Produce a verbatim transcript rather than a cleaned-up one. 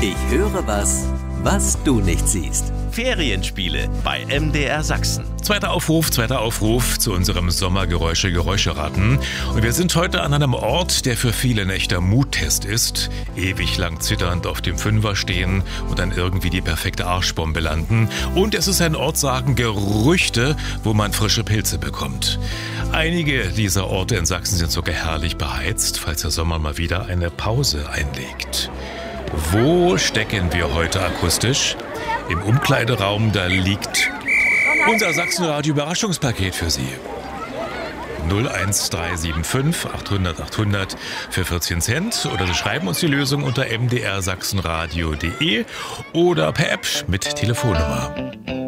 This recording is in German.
Ich höre was, was du nicht siehst. Ferienspiele bei M D R Sachsen. Zweiter Aufruf, zweiter Aufruf zu unserem Sommergeräusche-Geräuscheraten. Und wir sind heute an einem Ort, der für viele ein echter Muttest ist. Ewig lang zitternd auf dem Fünfer stehen und dann irgendwie die perfekte Arschbombe landen. Und es ist ein Ort, sagen Gerüchte, wo man frische Pilze bekommt. Einige dieser Orte in Sachsen sind sogar herrlich beheizt, falls der Sommer mal wieder eine Pause einlegt. Wo stecken wir heute akustisch? Im Umkleideraum, da liegt unser Sachsenradio-Überraschungspaket für Sie. null eins drei sieben fünf achthundert achthundert für vierzehn Cent oder Sie schreiben uns die Lösung unter m d r sachsenradio punkt d e oder per App mit Telefonnummer.